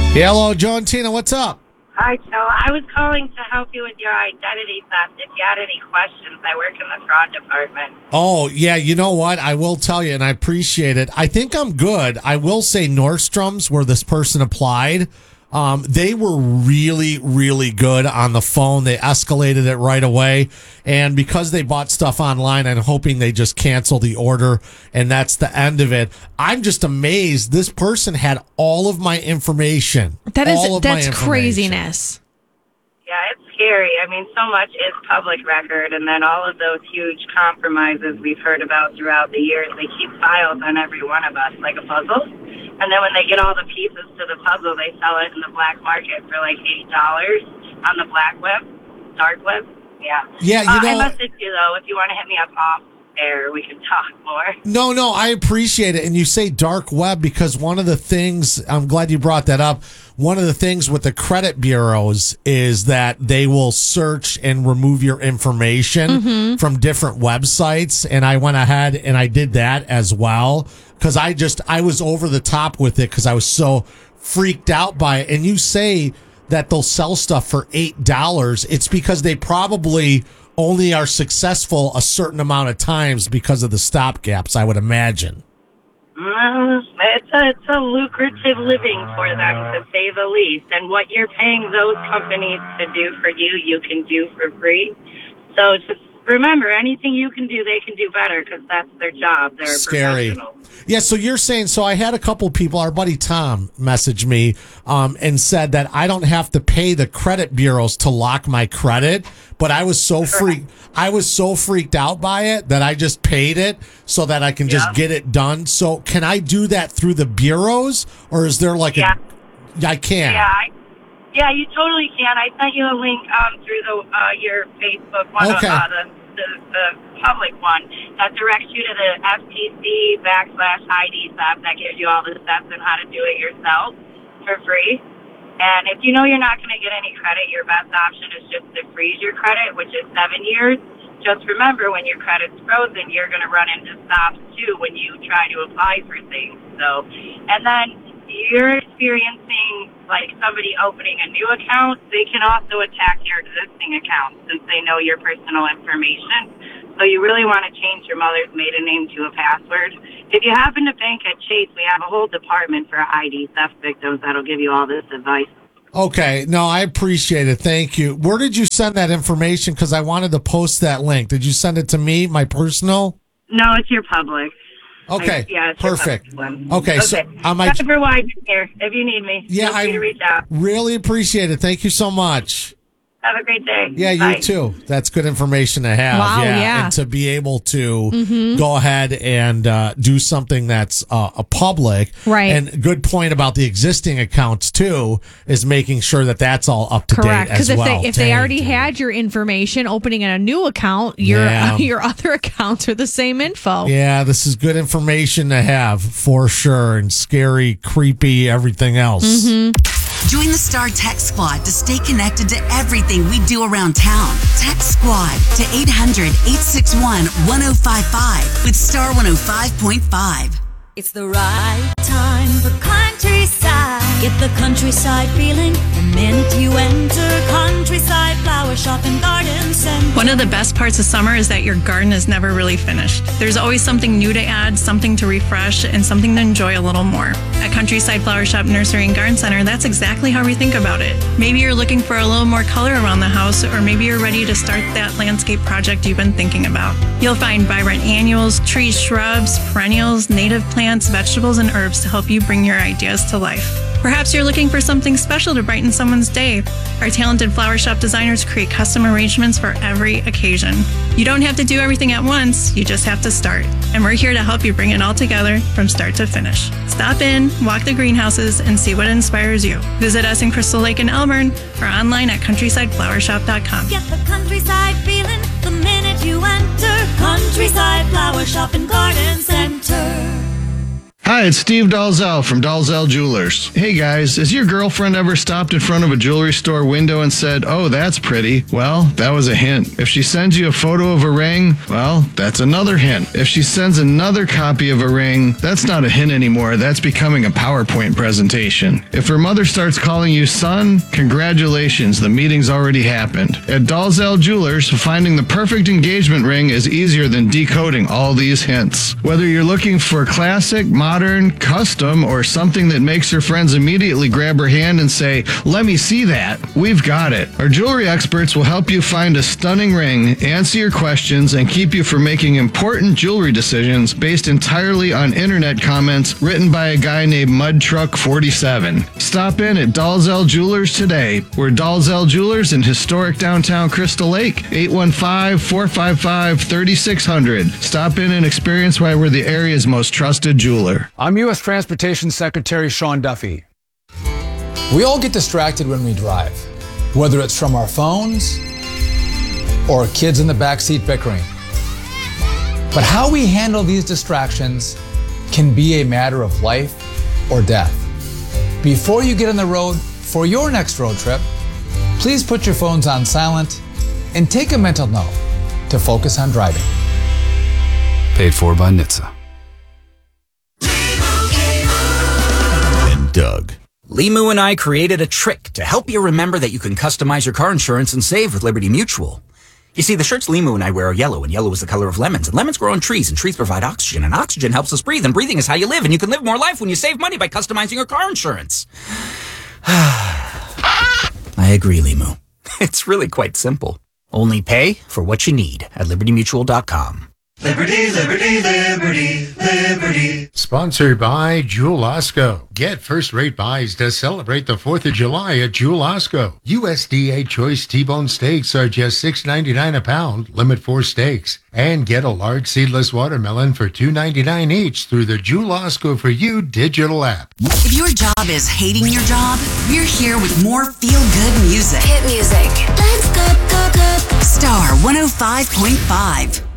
Hello, Joe and Tina. What's up? Hi, Joe. I was calling to help you with your identity theft. If you had any questions, I work in the fraud department. Oh, yeah. You know what? I will tell you, and I appreciate it. I think I'm good. I will say Nordstrom's, where this person applied, they were really, really good on the phone. They escalated it right away. And because they bought stuff online, I'm hoping they just cancel the order, and that's the end of it. I'm just amazed. This person had all of my information. That's craziness. Yeah, it's scary. I mean, so much is public record, and then all of those huge compromises we've heard about throughout the years, they keep files on every one of us, like a puzzle. And then when they get all the pieces to the puzzle, they sell it in the black market for like $8 on the black web, dark web. Yeah. Yeah, I message you, though. If you want to hit me up off air, we can talk more. No, I appreciate it. And you say dark web because one of the things, I'm glad you brought that up. One of the things with the credit bureaus is that they will search and remove your information from different websites. And I went ahead and I did that as well because I was over the top with it because I was so freaked out by it. And you say that they'll sell stuff for $8. It's because they probably only are successful a certain amount of times because of the stopgaps, I would imagine. It's a lucrative living for them, to say the least. And what you're paying those companies to do for you, you can do for free. So just remember, anything you can do, they can do better because that's their job. They're scary. professional. Yeah, so you're saying, so I had a couple people, our buddy Tom messaged me and said that I don't have to pay the credit bureaus to lock my credit, but I was so freaked out by it that I just paid it so that I can just get it done. So can I do that through the bureaus, or is there like I can? Yeah, you totally can. I sent you a link through your Facebook one, okay. The public one that directs you to the FTC/ID theft that gives you all the steps on how to do it yourself for free. And if you know you're not going to get any credit, your best option is just to freeze your credit, which is 7 years. Just remember, when your credit's frozen, you're going to run into stops too when you try to apply for things. So, and then you're experiencing like somebody opening a new account, they can also attack your existing account since they know your personal information. So you really want to change your mother's maiden name to a password. If you happen to bank at Chase, we have a whole department for ID theft victims that'll give you all this advice. Okay. No, I appreciate it. Thank you. Where did you send that information? Because I wanted to post that link. Did you send it to me, my personal? No, it's your public. Okay, it's perfect. Okay, so I might. Trevor Wyden here. If you need me, feel free to reach out. Really appreciate it. Thank you so much. Have a great day. Yeah, Bye. you too. That's good information to have. Wow, yeah. And to be able to go ahead and do something that's a public. Right. And good point about the existing accounts too is making sure that that's all up to Correct. date as well. Because if they already had your information, opening a new account, your other accounts are the same info. Yeah, this is good information to have for sure, and scary, creepy, everything else. Join the Star Text Squad to stay connected to everything we do around town. Text Squad to 800-861-1055 with Star 105.5. It's the right time for Countryside. Get the countryside feeling the minute you enter Countryside Flower Shop and Garden Center. One of the best parts of summer is that your garden is never really finished. There's always something new to add, something to refresh, and something to enjoy a little more. At Countryside Flower Shop Nursery and Garden Center, that's exactly how we think about it. Maybe you're looking for a little more color around the house, or maybe you're ready to start that landscape project you've been thinking about. You'll find vibrant annuals, trees, shrubs, perennials, native plants, vegetables, and herbs to help you bring your ideas to life. Perhaps you're looking for something special to brighten someone's day. Our talented flower shop designers create custom arrangements for every occasion. You don't have to do everything at once, you just have to start. And we're here to help you bring it all together from start to finish. Stop in, walk the greenhouses, and see what inspires you. Visit us in Crystal Lake and Elburn or online at countrysideflowershop.com. Get the countryside feeling the minute you enter Countryside Flower Shop and Garden Center. Hi, it's Steve Dalzell from Dalzell Jewelers. Hey guys, has your girlfriend ever stopped in front of a jewelry store window and said, "Oh, that's pretty"? Well, that was a hint. If she sends you a photo of a ring, well, that's another hint. If she sends another copy of a ring, that's not a hint anymore. That's becoming a PowerPoint presentation. If her mother starts calling you son, congratulations, the meeting's already happened. At Dalzell Jewelers, finding the perfect engagement ring is easier than decoding all these hints. Whether you're looking for classic, modern, custom, or something that makes her friends immediately grab her hand and say, "Let me see that," we've got it. Our jewelry experts will help you find a stunning ring, answer your questions, and keep you from making important jewelry decisions based entirely on internet comments written by a guy named Mudtruck47. Stop in at Dalzell Jewelers today. We're Dalzell Jewelers in historic downtown Crystal Lake, 815-455-3600. Stop in and experience why we're the area's most trusted jeweler. I'm U.S. Transportation Secretary Sean Duffy. We all get distracted when we drive, whether it's from our phones or kids in the backseat bickering. But how we handle these distractions can be a matter of life or death. Before you get on the road for your next road trip, please put your phones on silent and take a mental note to focus on driving. Paid for by NHTSA. And Doug. Limu and I created a trick to help you remember that you can customize your car insurance and save with Liberty Mutual. You see, the shirts Limu and I wear are yellow, and yellow is the color of lemons, and lemons grow on trees, and trees provide oxygen, and oxygen helps us breathe, and breathing is how you live, and you can live more life when you save money by customizing your car insurance. I agree, Limu. It's really quite simple. Only pay for what you need at libertymutual.com. Liberty, liberty, liberty, liberty. Sponsored by Jewel Osco. Get first-rate buys to celebrate the 4th of July at Jewel Osco. USDA Choice T-bone steaks are just $6.99 a pound, limit 4 steaks. And get a large seedless watermelon for $2.99 each through the Jewel Osco for You digital app. If your job is hating your job, we're here with more feel-good music. Hit music. Let's go, go, go. Star 105.5.